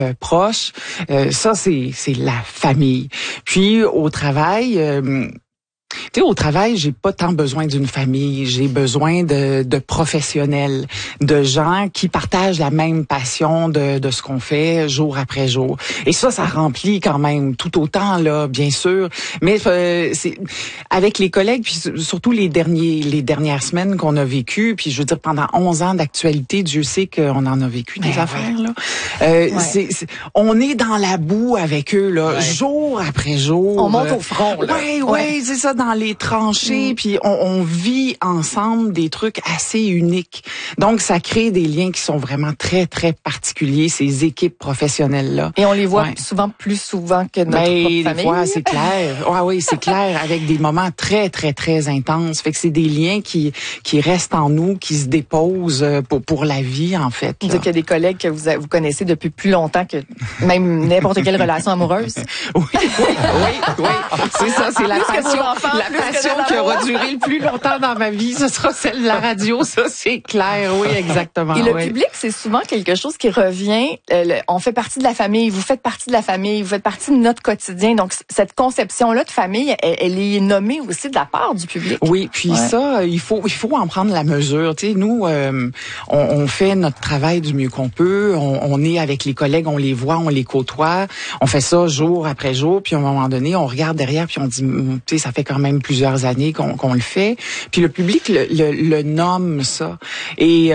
proches. Ça, c'est la famille. Puis au travail, tu sais, au travail, j'ai pas tant besoin d'une famille. J'ai besoin de professionnels, de gens qui partagent la même passion de ce qu'on fait jour après jour. Et ça remplit quand même tout autant, là, bien sûr. Mais c'est avec les collègues, puis surtout les dernières semaines qu'on a vécues, puis je veux dire, pendant 11 ans d'actualité, Dieu sait qu'on en a vécu des affaires, là. On est dans la boue avec eux, là, jour après jour. On monte au front, là. Oui, c'est ça, dans les tranchées, puis on vit ensemble des trucs assez uniques. Donc, ça crée des liens qui sont vraiment très, très particuliers, ces équipes professionnelles-là. Et on les voit plus souvent que notre propre famille. Des fois, c'est clair. Oui, c'est clair, avec des moments très, très, très intenses. Fait que c'est des liens qui restent en nous, qui se déposent pour la vie, en fait. Vous dites qu'il y a des collègues que vous connaissez depuis plus longtemps que même n'importe quelle relation amoureuse. Oui. C'est ça, c'est la passion. La passion qui aura duré le plus longtemps dans ma vie, ce sera celle de la radio, ça c'est clair, oui, exactement. Et le public, c'est souvent quelque chose qui revient. On fait partie de la famille, vous faites partie de la famille, vous faites partie de notre quotidien. Donc cette conception-là de famille, elle est nommée aussi de la part du public. Oui, puis ça, il faut en prendre la mesure. Tu sais, nous, on fait notre travail du mieux qu'on peut. On est avec les collègues, on les voit, on les côtoie. On fait ça jour après jour, puis à un moment donné, on regarde derrière, puis on dit, tu sais, ça fait quand même plusieurs années qu'on le fait. Puis le public le nomme ça. Et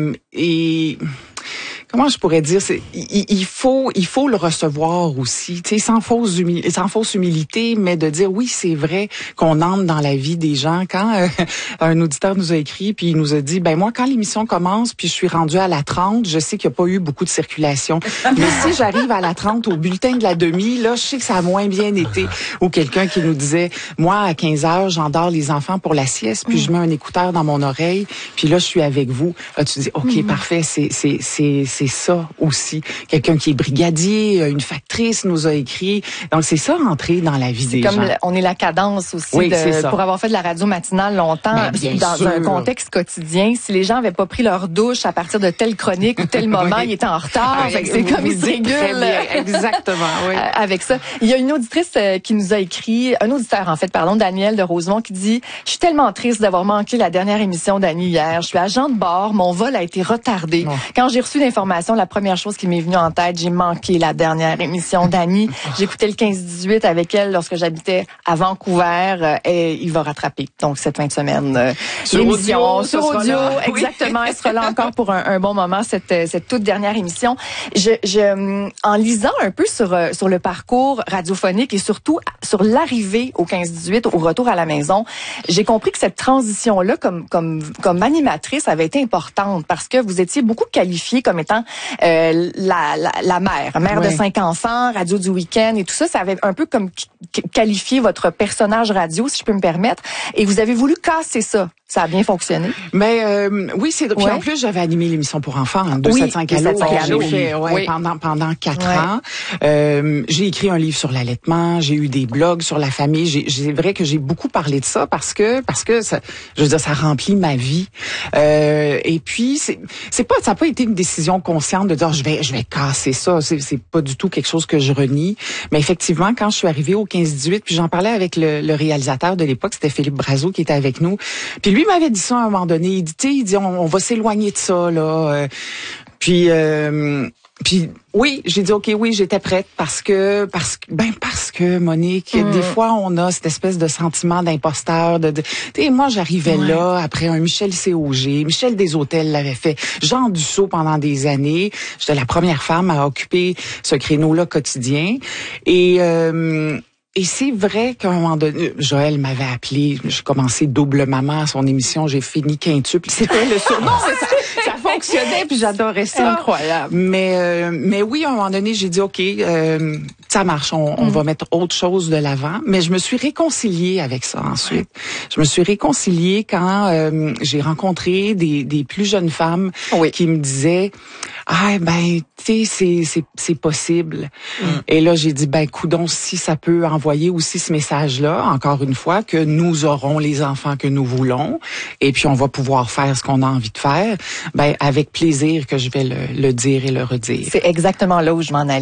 comment je pourrais dire, il faut le recevoir aussi, tu sais, sans fausse humilité, mais de dire oui, c'est vrai qu'on entre dans la vie des gens. Quand un auditeur nous a écrit puis il nous a dit, ben moi quand l'émission commence puis je suis rendue à la 30, je sais qu'il n'y a pas eu beaucoup de circulation. Mais si j'arrive à la 30 au bulletin de la demi, là, je sais que ça a moins bien été. Ou quelqu'un qui nous disait, moi à 15h, j'endors les enfants pour la sieste, puis je mets un écouteur dans mon oreille, puis là je suis avec vous. Là, tu dis OK, parfait, c'est ça aussi. Quelqu'un qui est brigadier, une factrice nous a écrit. Donc, c'est ça, rentrer dans la vie des gens. On est la cadence aussi pour avoir fait de la radio matinale longtemps, dans un contexte quotidien. Si les gens n'avaient pas pris leur douche à partir de telle chronique ou tel moment, ils étaient en retard. C'est comme ils se régulent. Exactement, oui. Avec ça. Il y a une auditrice qui nous a écrit, un auditeur, en fait, pardon, Daniel de Rosemont, qui dit « Je suis tellement triste d'avoir manqué la dernière émission d'Annie hier. Je suis agent de bord. Mon vol a été retardé. Quand j'ai reçu l'information, la première chose qui m'est venue en tête, j'ai manqué la dernière émission d'Annie. J'écoutais le 15-18 avec elle lorsque j'habitais à Vancouver et il va rattraper. Donc, cette fin de semaine, l'émission sur audio. Exactement. Elle sera là encore pour un bon moment, cette toute dernière émission. En lisant un peu sur le parcours radiophonique et surtout sur l'arrivée au 15-18, au retour à la maison, j'ai compris que cette transition-là, comme animatrice, avait été importante parce que vous étiez beaucoup qualifiée comme étant la mère de 5 enfants, radio du week-end et tout ça, ça avait un peu comme qualifié votre personnage radio, si je peux me permettre, et vous avez voulu casser ça. Ça a bien fonctionné. Mais oui, c'est puis en plus j'avais animé l'émission pour enfants, 275 Allô, j'ai fait pendant 4 ans. J'ai écrit un livre sur l'allaitement, j'ai eu des blogs sur la famille, c'est vrai que j'ai beaucoup parlé de ça parce que ça, je veux dire, ça remplit ma vie. Et puis ça a pas été une décision consciente de dire je vais casser ça, c'est pas du tout quelque chose que je renie, mais effectivement quand je suis arrivée au 15-18, puis j'en parlais avec le réalisateur de l'époque, c'était Philippe Brazeau qui était avec nous. Puis lui m'avait dit ça à un moment donné, il dit on va s'éloigner de ça là. Puis oui, j'ai dit OK, oui, j'étais prête parce que Monique, des fois on a cette espèce de sentiment d'imposteur tu sais, moi j'arrivais là après un Michel C.O.G., Michel Deshôtels l'avait fait, Jean Dussault pendant des années, j'étais la première femme à occuper ce créneau-là quotidien et c'est vrai qu'à un moment donné, Joël m'avait appelé, j'ai commencé double maman à son émission, j'ai fini quintuple. C'était le surnom, ça fonctionnait, puis j'adorais ça. Incroyable. Mais oui, à un moment donné, j'ai dit OK, ça marche, on va mettre autre chose de l'avant. Mais je me suis réconciliée avec ça ensuite. Je me suis réconciliée quand j'ai rencontré des plus jeunes femmes qui me disaient tu sais, c'est possible. Et là, j'ai dit, coudonc, si ça peut envoyer aussi ce message-là, encore une fois, que nous aurons les enfants que nous voulons, et puis on va pouvoir faire ce qu'on a envie de faire, avec plaisir que je vais le dire et le redire. C'est exactement là où je m'en allais.